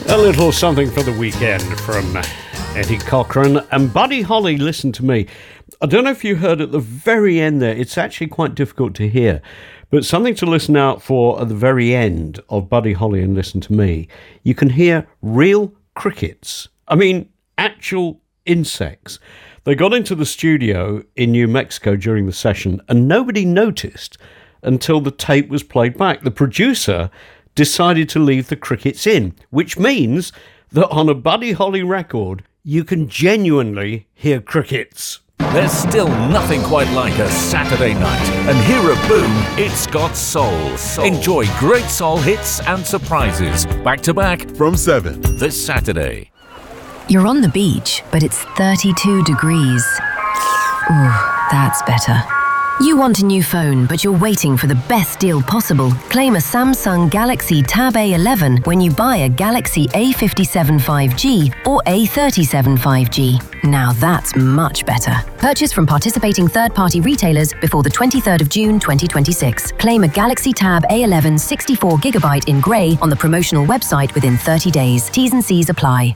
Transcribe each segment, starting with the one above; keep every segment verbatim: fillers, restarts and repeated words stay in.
A little something for the weekend from Eddie Cochran and Buddy Holly, Listen to Me. I don't know if you heard at the very end there, it's actually quite difficult to hear, but something to listen out for at the very end of Buddy Holly and Listen to Me. You can hear real crickets. I mean, actual insects. They got into the studio in New Mexico during the session and nobody noticed until the tape was played back. The producer decided to leave the crickets in, which means that on a Buddy Holly record, you can genuinely hear crickets. There's still nothing quite like a Saturday night, and here at Boom, it's got soul. soul. Enjoy great soul hits and surprises, back to back from seven this Saturday. You're on the beach, but it's thirty-two degrees. Ooh, that's better. You want a new phone, but you're waiting for the best deal possible. Claim a Samsung Galaxy Tab A eleven when you buy a Galaxy A fifty-seven five G or A thirty-seven five G. Now that's much better. Purchase from participating third-party retailers before the twenty-third of June twenty twenty-six. Claim a Galaxy Tab A eleven sixty-four gigabyte in grey on the promotional website within thirty days. T's and C's apply.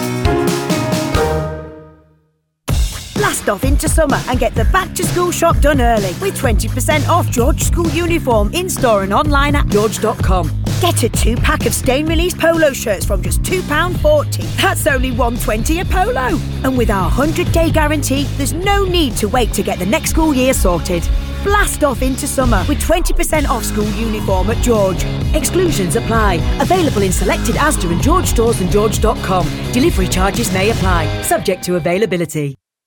Blast off into summer and get the back to school shop done early with twenty percent off George School uniform in-store and online at george dot com. Get a two-pack of stain-release polo shirts from just two pounds forty. That's only one pound twenty a polo. And with our one hundred day guarantee, there's no need to wait to get the next school year sorted. Blast off into summer with twenty percent off school uniform at George. Exclusions apply. Available in selected Asda and George stores and george dot com. Delivery charges may apply, subject to availability.